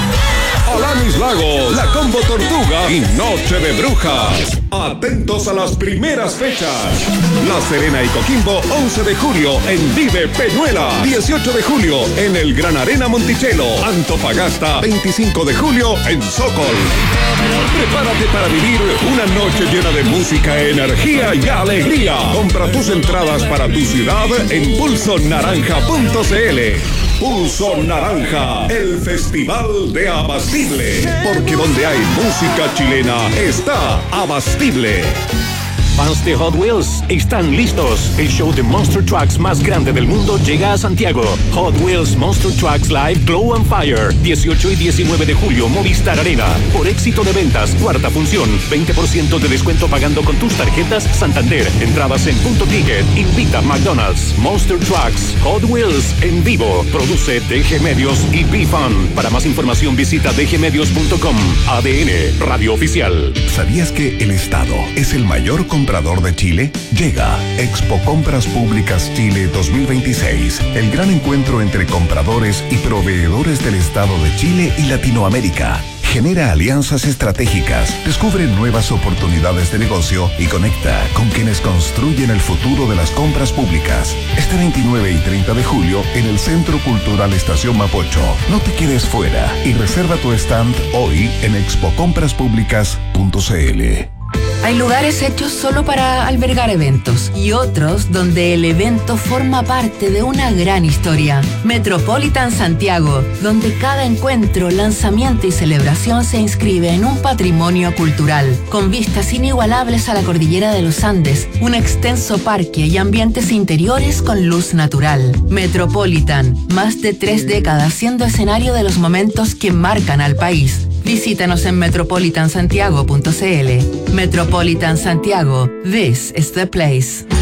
Alanis Lago, La Combo Tortuga y Noche de Brujas. Atentos a las primeras fechas. La Serena y Coquimbo, once de julio en Vive Peñuela. dieciocho de julio en el Gran Arena Monticello. Antofagasta, veinticinco de julio en Sokol. Prepárate para vivir una noche llena de música, energía y alegría. Compra tus entradas para tu ciudad en pulso naranja punto c l. Pulso Naranja, el festival de Abastible. Porque donde hay música chilena está Abastible. Fans de Hot Wheels están listos. El show de Monster Trucks más grande del mundo llega a Santiago. Hot Wheels Monster Trucks Live Glow and Fire. dieciocho y diecinueve de julio, Movistar Arena. Por éxito de ventas, cuarta función. veinte por ciento de descuento pagando con tus tarjetas Santander. Entradas en Punto Ticket. Invita McDonald's. Monster Trucks Hot Wheels en vivo. Produce D G Medios y B-Fun. Para más información visita d g medios punto com. A D N, Radio Oficial. ¿Sabías que el Estado es el mayor comprador de Chile? Llega Expo Compras Públicas Chile dos mil veintiséis, el gran encuentro entre compradores y proveedores del Estado de Chile y Latinoamérica. Genera alianzas estratégicas, descubre nuevas oportunidades de negocio y conecta con quienes construyen el futuro de las compras públicas. Este veintinueve y treinta de julio en el Centro Cultural Estación Mapocho. No te quedes fuera y reserva tu stand hoy en expo compras públicas punto c l. Hay lugares hechos solo para albergar eventos y otros donde el evento forma parte de una gran historia. Metropolitan Santiago, donde cada encuentro, lanzamiento y celebración se inscribe en un patrimonio cultural, con vistas inigualables a la cordillera de los Andes, un extenso parque y ambientes interiores con luz natural. Metropolitan, más de tres décadas siendo escenario de los momentos que marcan al país. Visítanos en metropolitan santiago punto c l. Metropolitan Santiago, this is the place.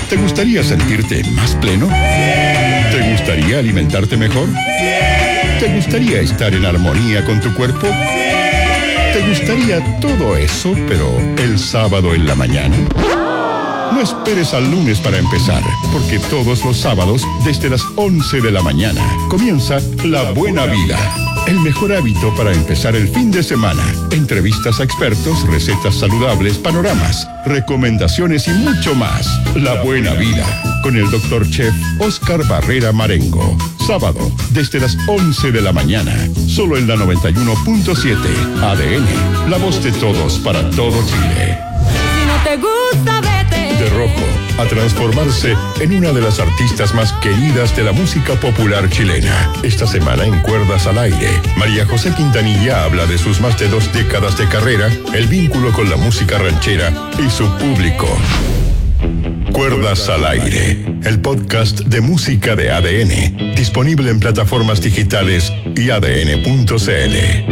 ¿Te gustaría sentirte más pleno? ¿Te gustaría alimentarte mejor? ¿Te gustaría estar en armonía con tu cuerpo? ¿Te gustaría todo eso, pero el sábado en la mañana? No esperes al lunes para empezar, porque todos los sábados, desde las once de la mañana, comienza La Buena Vida. El mejor hábito para empezar el fin de semana. Entrevistas a expertos, recetas saludables, panoramas, recomendaciones y mucho más. La Buena Vida, con el doctor Chef Oscar Barrera Marengo. Sábado, desde las once de la mañana. Solo en la noventa y uno punto siete. A D N, la voz de todos para todo Chile. Si no te gusta, vete. De rojo a transformarse en una de las artistas más queridas de la música popular chilena. Esta semana en Cuerdas al Aire, María José Quintanilla habla de sus más de dos décadas de carrera, el vínculo con la música ranchera y su público. Cuerdas al Aire, el podcast de música de A D N, disponible en plataformas digitales y A D N punto C L.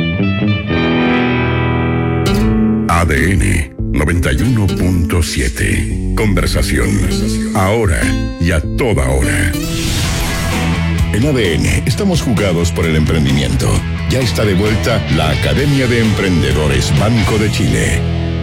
A D N noventa y uno punto siete. Conversación. Ahora y a toda hora. En A D N estamos jugados por el emprendimiento. Ya está de vuelta la Academia de Emprendedores Banco de Chile.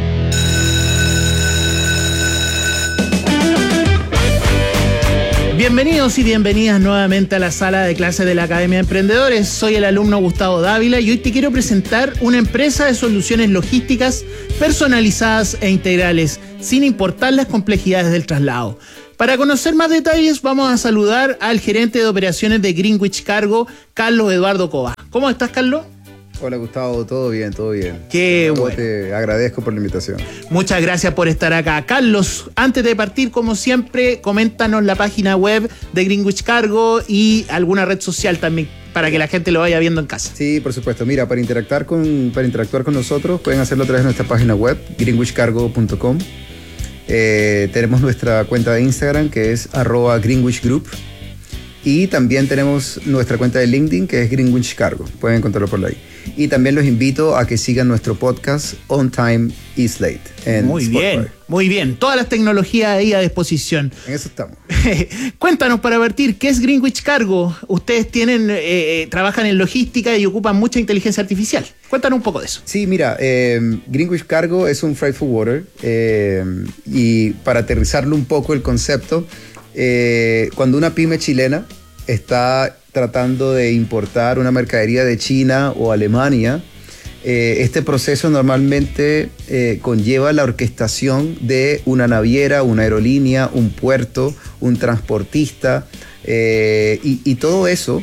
Bienvenidos y bienvenidas nuevamente a la sala de clases de la Academia de Emprendedores. Soy el alumno Gustavo Dávila y hoy te quiero presentar una empresa de soluciones logísticas personalizadas e integrales, sin importar las complejidades del traslado. Para conocer más detalles, vamos a saludar al gerente de operaciones de Greenwich Cargo, Carlos Eduardo Cova. ¿Cómo estás, Carlos? Hola, Gustavo, todo bien, todo bien. Qué bueno. Te agradezco por la invitación. Muchas gracias por estar acá. Carlos, antes de partir, como siempre, coméntanos la página web de Greenwich Cargo y alguna red social también, para que la gente lo vaya viendo en casa. Sí, por supuesto. Mira, para interactuar con, para interactuar con nosotros, pueden hacerlo a través de nuestra página web, greenwich cargo punto com. Eh, tenemos nuestra cuenta de Instagram, que es arroba Greenwich Group. Y también tenemos nuestra cuenta de LinkedIn, que es Greenwich Cargo. Pueden encontrarlo por ahí. Y también los invito a que sigan nuestro podcast On Time is Late. En muy Spotify. bien, muy bien. Todas las tecnologías ahí a disposición. En eso estamos. Cuéntanos, para partir, ¿qué es Greenwich Cargo? Ustedes tienen, eh, trabajan en logística y ocupan mucha inteligencia artificial. Cuéntanos un poco de eso. Sí, mira, eh, Greenwich Cargo es un freight forwarder. Eh, y para aterrizarlo un poco el concepto, eh, cuando una pyme chilena está tratando de importar una mercadería de China o Alemania, eh, este proceso normalmente eh, conlleva la orquestación de una naviera, una aerolínea, un puerto, un transportista, eh, y, y todo eso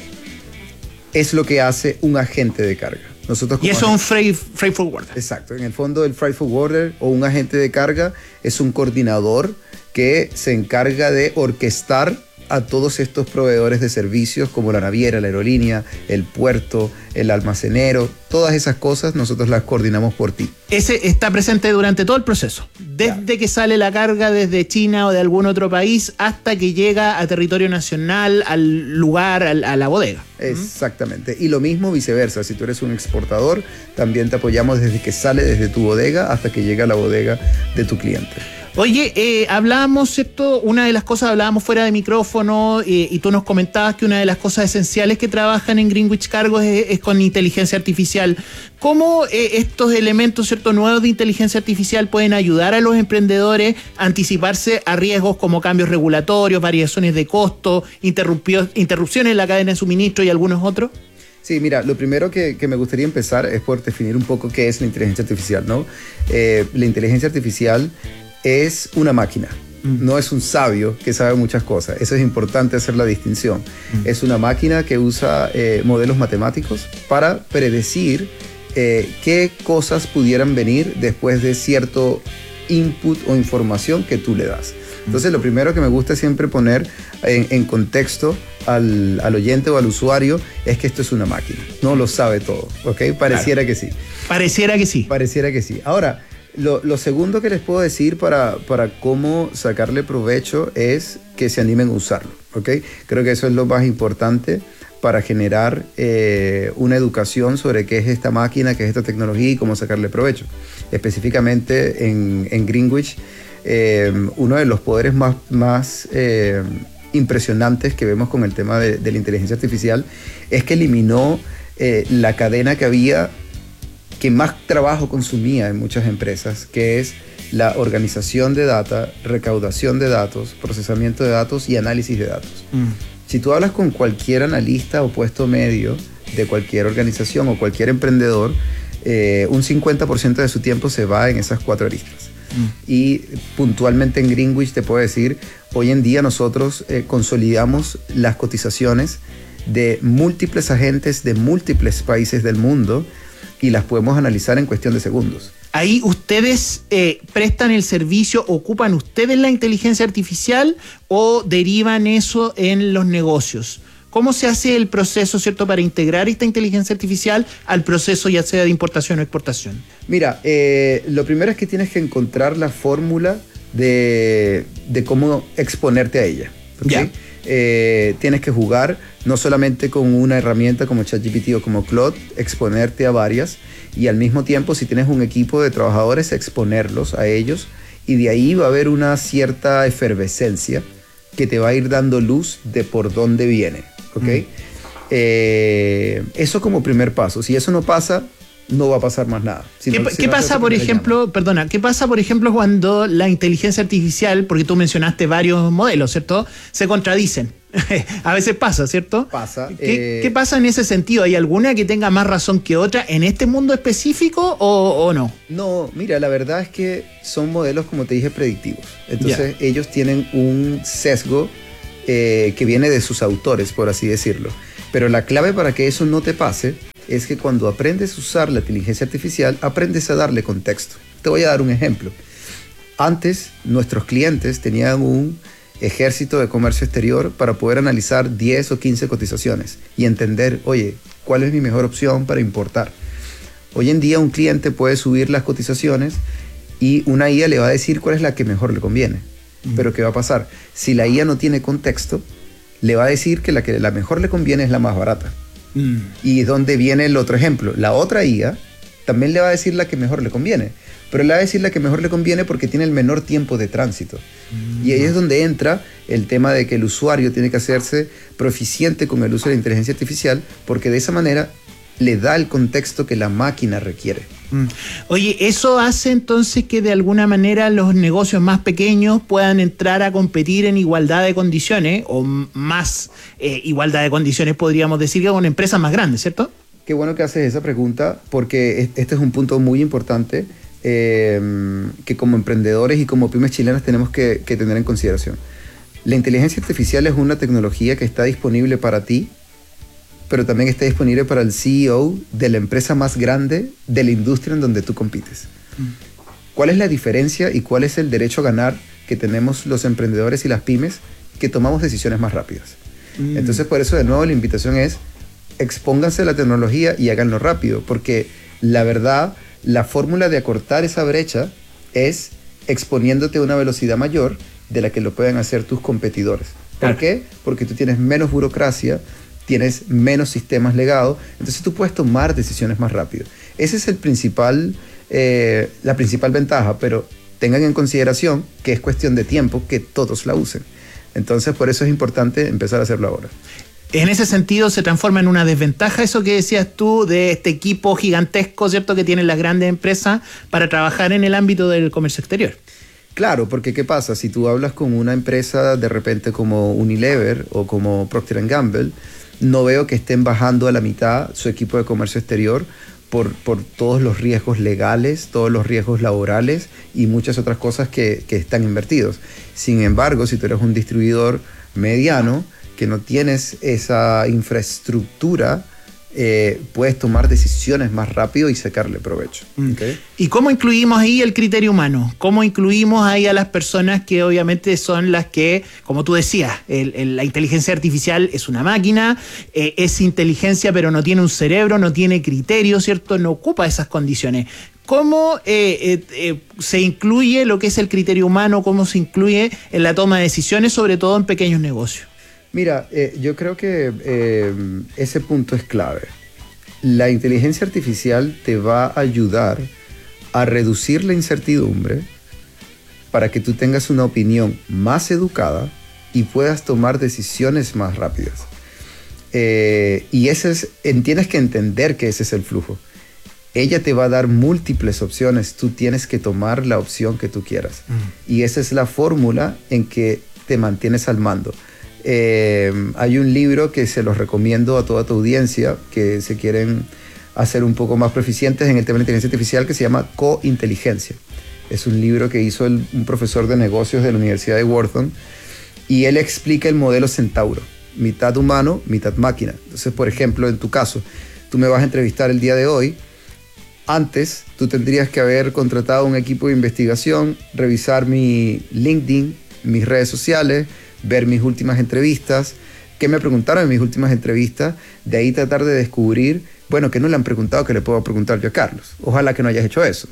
es lo que hace un agente de carga. Nosotros y eso es un freight, freight forwarder. Exacto. En el fondo, el freight forwarder o un agente de carga es un coordinador que se encarga de orquestar a todos estos proveedores de servicios como la naviera, la aerolínea, el puerto, el almacenero, todas esas cosas nosotros las coordinamos por ti. Ese está presente durante todo el proceso, desde ya. que sale la carga desde China o de algún otro país hasta que llega a territorio nacional, al lugar, a la bodega. Exactamente, y lo mismo viceversa, si tú eres un exportador, también te apoyamos desde que sale desde tu bodega hasta que llega a la bodega de tu cliente. Oye, eh, hablábamos, ¿cierto? Una de las cosas, hablábamos fuera de micrófono eh, y tú nos comentabas que una de las cosas esenciales que trabajan en Greenwich Cargo es, es con inteligencia artificial. ¿Cómo eh, estos elementos, ¿cierto?, nuevos de inteligencia artificial pueden ayudar a los emprendedores a anticiparse a riesgos como cambios regulatorios, variaciones de costo, interrupciones en la cadena de suministro y algunos otros? Sí, mira, lo primero que, que me gustaría empezar es por definir un poco qué es la inteligencia artificial, ¿no? Eh, la inteligencia artificial es una máquina, mm. no es un sabio que sabe muchas cosas. Eso es importante hacer la distinción. Mm. Es una máquina que usa eh, modelos matemáticos para predecir eh, qué cosas pudieran venir después de cierto input o información que tú le das. Entonces, lo primero que me gusta siempre poner en, en contexto al, al oyente o al usuario es que esto es una máquina, no lo sabe todo, ¿ok? Pareciera claro. que sí. Pareciera que sí. Pareciera que sí. Ahora, Lo, lo segundo que les puedo decir para, para cómo sacarle provecho es que se animen a usarlo, ¿ok? Creo que eso es lo más importante para generar eh, una educación sobre qué es esta máquina, qué es esta tecnología y cómo sacarle provecho. Específicamente en, en Greenwich eh, uno de los poderes más, más eh, impresionantes que vemos con el tema de, de la inteligencia artificial es que eliminó eh, la cadena que había, que más trabajo consumía en muchas empresas, que es la organización de data, recaudación de datos, procesamiento de datos y análisis de datos. Mm. Si tú hablas con cualquier analista o puesto medio de cualquier organización o cualquier emprendedor, eh, un cincuenta por ciento de su tiempo se va en esas cuatro aristas. Mm. Y puntualmente en Greenwich te puedo decir, hoy en día nosotros eh, consolidamos las cotizaciones de múltiples agentes de múltiples países del mundo y las podemos analizar en cuestión de segundos. Ahí ustedes eh, prestan el servicio, ocupan ustedes la inteligencia artificial o derivan eso en los negocios. ¿Cómo se hace el proceso, cierto, para integrar esta inteligencia artificial al proceso ya sea de importación o exportación? Mira, eh, lo primero es que tienes que encontrar la fórmula de, de cómo exponerte a ella. ¿Okay? Eh, tienes que jugar no solamente con una herramienta como ChatGPT o como Claude, exponerte a varias, y al mismo tiempo, si tienes un equipo de trabajadores, exponerlos a ellos, y de ahí va a haber una cierta efervescencia que te va a ir dando luz de por dónde viene, ¿ok? Mm. Eh, eso como primer paso. Si eso no pasa, no va a pasar más nada. Si ¿Qué, no, si ¿qué no pasa, por ejemplo, perdona, qué pasa, por ejemplo, cuando la inteligencia artificial, porque tú mencionaste varios modelos, ¿cierto?, se contradicen? A veces pasa, ¿cierto? Pasa. ¿Qué, eh, ¿Qué pasa en ese sentido? ¿Hay alguna que tenga más razón que otra en este mundo específico o, o no? No, mira, la verdad es que son modelos, como te dije, predictivos. Entonces, yeah. ellos tienen un sesgo eh, que viene de sus autores, por así decirlo. Pero la clave para que eso no te pase es que cuando aprendes a usar la inteligencia artificial, aprendes a darle contexto. Te voy a dar un ejemplo. Antes, nuestros clientes tenían un ejército de comercio exterior para poder analizar diez o quince cotizaciones y entender, oye, ¿cuál es mi mejor opción para importar? Hoy en día un cliente puede subir las cotizaciones y una I A le va a decir cuál es la que mejor le conviene. Mm. Pero ¿qué va a pasar? Si la I A no tiene contexto, le va a decir que la que la mejor le conviene es la más barata. Mm. Y es donde viene el otro ejemplo. La otra I A también le va a decir la que mejor le conviene, pero le va a decir la que mejor le conviene porque tiene el menor tiempo de tránsito. Mm. Y ahí es donde entra el tema de que el usuario tiene que hacerse proficiente con el uso de la inteligencia artificial, porque de esa manera le da el contexto que la máquina requiere. Mm. Oye, ¿eso hace entonces que de alguna manera los negocios más pequeños puedan entrar a competir en igualdad de condiciones, o más eh, igualdad de condiciones podríamos decir que con empresas más grandes, ¿cierto? Qué bueno que haces esa pregunta, porque este es un punto muy importante eh, que como emprendedores y como pymes chilenas tenemos que, que tener en consideración. La inteligencia artificial es una tecnología que está disponible para ti, pero también está disponible para el C E O de la empresa más grande de la industria en donde tú compites. Mm. ¿Cuál es la diferencia y cuál es el derecho a ganar que tenemos los emprendedores y las pymes que tomamos decisiones más rápidas? Mm. Entonces, por eso, de nuevo, la invitación es expónganse a la tecnología y háganlo rápido, porque la verdad, la fórmula de acortar esa brecha es exponiéndote a una velocidad mayor de la que lo pueden hacer tus competidores. ¿Por claro. qué? Porque tú tienes menos burocracia, tienes menos sistemas legados, entonces tú puedes tomar decisiones más rápido. Esa es el principal, eh, la principal ventaja, pero tengan en consideración que es cuestión de tiempo que todos la usen. Entonces, por eso es importante empezar a hacerlo ahora. En ese sentido, se transforma en una desventaja eso que decías tú de este equipo gigantesco, ¿cierto?, que tienen las grandes empresas para trabajar en el ámbito del comercio exterior. Claro, porque ¿qué pasa? Si tú hablas con una empresa de repente como Unilever o como Procter and Gamble, no veo que estén bajando a la mitad su equipo de comercio exterior por, por todos los riesgos legales, todos los riesgos laborales y muchas otras cosas que, que están invertidos. Sin embargo, si tú eres un distribuidor mediano, que no tienes esa infraestructura, eh, puedes tomar decisiones más rápido y sacarle provecho. Mm. ¿Okay? ¿Y cómo incluimos ahí el criterio humano? ¿Cómo incluimos ahí a las personas que obviamente son las que, como tú decías, el, el, la inteligencia artificial es una máquina, eh, es inteligencia pero no tiene un cerebro, no tiene criterio, ¿cierto? No ocupa esas condiciones. ¿Cómo eh, eh, eh, se incluye lo que es el criterio humano? ¿Cómo se incluye en la toma de decisiones, sobre todo en pequeños negocios? Mira, eh, yo creo que eh, ese punto es clave. La inteligencia artificial te va a ayudar a reducir la incertidumbre para que tú tengas una opinión más educada y puedas tomar decisiones más rápidas. Eh, y ese es, tienes que entender que ese es el flujo. Ella te va a dar múltiples opciones, tú tienes que tomar la opción que tú quieras. Mm. Y esa es la fórmula en que te mantienes al mando. Eh, hay un libro que se los recomiendo a toda tu audiencia que se quieren hacer un poco más proficientes en el tema de la inteligencia artificial, que se llama Cointeligencia. Es un libro que hizo el, un profesor de negocios de la Universidad de Wharton, y él explica el modelo Centauro, mitad humano, mitad máquina. Entonces, por ejemplo, en tu caso, tú me vas a entrevistar el día de hoy. Antes, tú tendrías que haber contratado un equipo de investigación, revisar mi LinkedIn, mis redes sociales, ver mis últimas entrevistas, qué me preguntaron en mis últimas entrevistas, de ahí tratar de descubrir, bueno, qué no le han preguntado que le puedo preguntar yo a Carlos. Ojalá que no hayas hecho eso.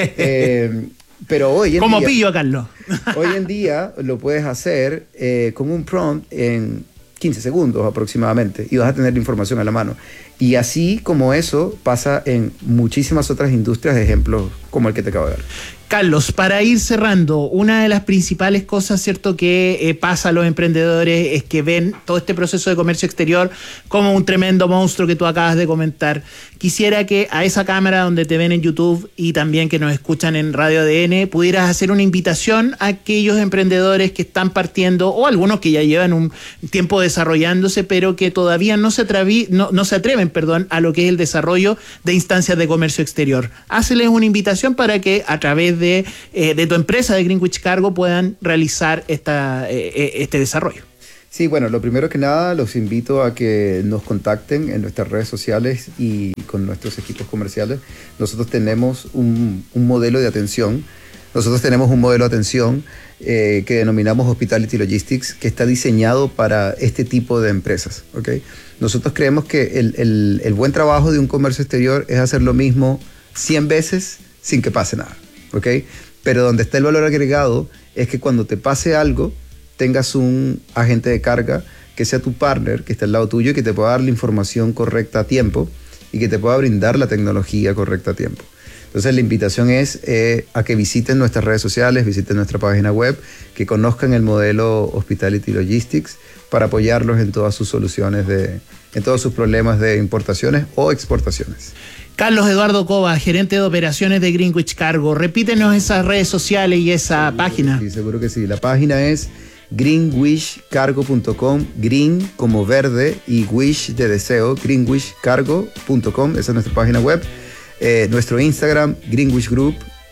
eh, pero hoy en ¿Cómo día, pillo a Carlos? hoy en día lo puedes hacer eh, con un prompt en quince segundos aproximadamente y vas a tener la información a la mano. Y así como eso pasa en muchísimas otras industrias, ejemplos como el que te acabo de dar. Carlos, para ir cerrando, una de las principales cosas, ¿cierto?, que eh, pasa a los emprendedores es que ven todo este proceso de comercio exterior como un tremendo monstruo que tú acabas de comentar. Quisiera que a esa cámara donde te ven en YouTube y también que nos escuchan en Radio A D N pudieras hacer una invitación a aquellos emprendedores que están partiendo, o algunos que ya llevan un tiempo desarrollándose, pero que todavía no se, atravi, no, no se atreven perdón, a lo que es el desarrollo de instancias de comercio exterior. Háceles una invitación para que a través de, eh, de tu empresa de Greenwich Cargo puedan realizar esta, eh, este desarrollo. Sí, bueno, lo primero que nada los invito a que nos contacten en nuestras redes sociales y con nuestros equipos comerciales. Nosotros tenemos un, un modelo de atención. Nosotros tenemos un modelo de atención eh, que denominamos Hospitality Logistics, que está diseñado para este tipo de empresas, ¿okay? Nosotros creemos que el, el, el buen trabajo de un comercio exterior es hacer lo mismo cien veces sin que pase nada, ¿ok? Pero donde está el valor agregado es que cuando te pase algo, tengas un agente de carga que sea tu partner, que esté al lado tuyo y que te pueda dar la información correcta a tiempo y que te pueda brindar la tecnología correcta a tiempo. Entonces la invitación es eh, a que visiten nuestras redes sociales, visiten nuestra página web, que conozcan el modelo Hospitality Logistics para apoyarlos en todas sus soluciones, de, en todos sus problemas de importaciones o exportaciones. Carlos Eduardo Cova, gerente de operaciones de Greenwich Cargo. Repítenos esas redes sociales y esa seguro página. Sí, seguro que sí. La página es greenwish cargo punto com, green como verde y wish de deseo, greenwish cargo punto com, esa es nuestra página web. Eh, nuestro Instagram, Greenwich Group,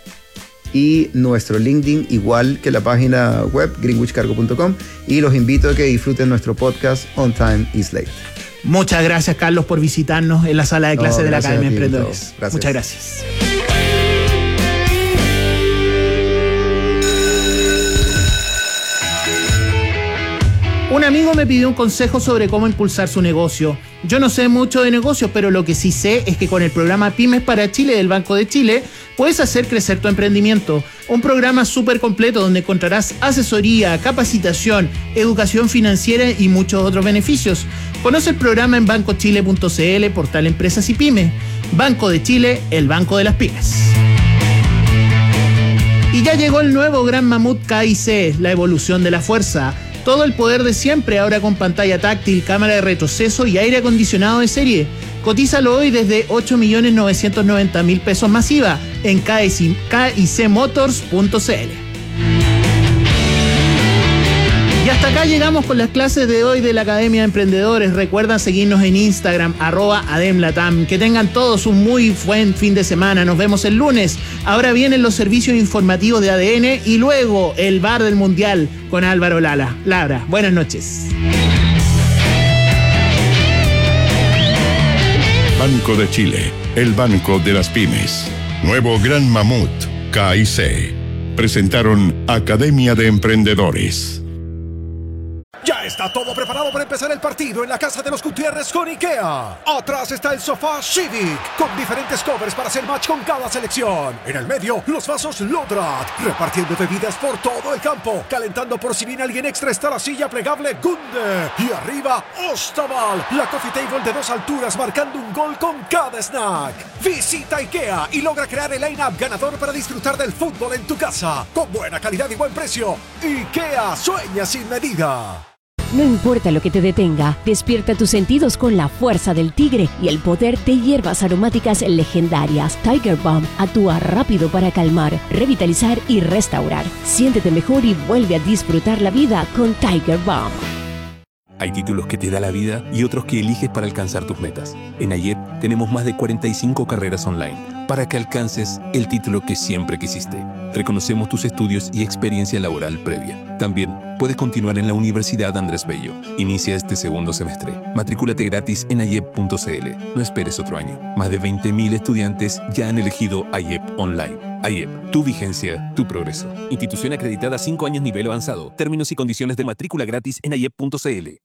y nuestro LinkedIn, igual que la página web, greenwich cargo punto com, y los invito a que disfruten nuestro podcast On Time is Late. Muchas gracias, Carlos, por visitarnos en la sala de clases no, de la Academia de Emprendedores. Gracias. Muchas gracias. Un amigo me pidió un consejo sobre cómo impulsar su negocio. Yo no sé mucho de negocios, pero lo que sí sé es que con el programa Pymes para Chile del Banco de Chile puedes hacer crecer tu emprendimiento. Un programa súper completo donde encontrarás asesoría, capacitación, educación financiera y muchos otros beneficios. Conoce el programa en banco chile punto c l, portal Empresas y Pymes. Banco de Chile, el banco de las pymes. Y ya llegó el nuevo Gran Mamut K I C, la evolución de la fuerza. Todo el poder de siempre, ahora con pantalla táctil, cámara de retroceso y aire acondicionado de serie. Cotízalo hoy desde ocho millones novecientos noventa mil pesos masiva en K I C motors punto c l. Y hasta acá llegamos con las clases de hoy de la Academia de Emprendedores. Recuerda seguirnos en Instagram, arroba ademlatam. Que tengan todos un muy buen fin de semana. Nos vemos el lunes. Ahora vienen los servicios informativos de A D N y luego el Bar del Mundial con Álvaro Lara. Lara, buenas noches. Banco de Chile, el banco de las pymes. Nuevo Gran Mamut, K I C. Presentaron Academia de Emprendedores. Ya Está todo preparado para empezar el partido en la casa de los Gutiérrez con IKEA. Atrás está el sofá Civic, con diferentes covers para hacer match con cada selección. En el medio, los vasos Lodrat, repartiendo bebidas por todo el campo. Calentando por si viene alguien extra está la silla plegable Gunde. Y arriba, Ostaval, la coffee table de dos alturas marcando un gol con cada snack. Visita IKEA y logra crear el line-up ganador para disfrutar del fútbol en tu casa. Con buena calidad y buen precio. IKEA sueña sin medida. No importa lo que te detenga, despierta tus sentidos con la fuerza del tigre y el poder de hierbas aromáticas legendarias. Tiger Balm actúa rápido para calmar, revitalizar y restaurar. Siéntete mejor y vuelve a disfrutar la vida con Tiger Balm. Hay títulos que te da la vida y otros que eliges para alcanzar tus metas. En AYEP tenemos más de cuarenta y cinco carreras online para que alcances el título que siempre quisiste. Reconocemos tus estudios y experiencia laboral previa. También puedes continuar en la Universidad Andrés Bello. Inicia este segundo semestre. Matrículate gratis en ayep punto c l. No esperes otro año. Más de veinte mil estudiantes ya han elegido AYEP Online. AYEP, tu vigencia, tu progreso. Institución acreditada cinco años nivel avanzado. Términos y condiciones de matrícula gratis en ayep punto c l.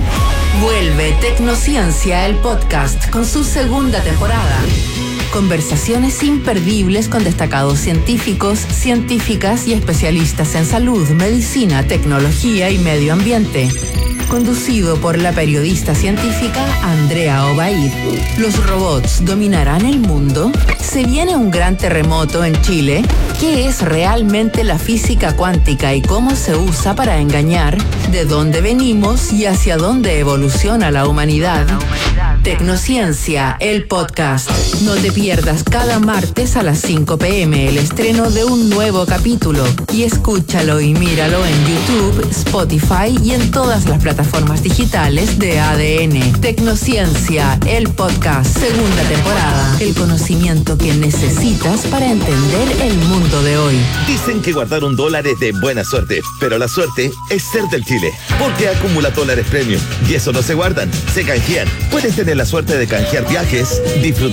Vuelve Tecnociencia, el podcast, con su segunda temporada. Conversaciones imperdibles con destacados científicos, científicas y especialistas en salud, medicina, tecnología y medio ambiente. Conducido por la periodista científica Andrea Obaid. ¿Los robots dominarán el mundo? ¿Se viene un gran terremoto en Chile? ¿Qué es realmente la física cuántica y cómo se usa para engañar? ¿De dónde venimos y hacia dónde evoluciona la humanidad? Tecnociencia, el podcast. No te pierdas cada martes a las cinco p m el estreno de un nuevo capítulo. Y escúchalo y míralo en YouTube, Spotify y en todas las plataformas digitales de A D N. Tecnociencia, el podcast. Segunda temporada. El conocimiento que necesitas para entender el mundo de hoy. Dicen que guardar un dólar es de buena suerte, pero la suerte es ser del Chile. Porque acumula dólares premium. Y eso no se guardan, se canjean. Puedes tener la suerte de canjear viajes, disfrutar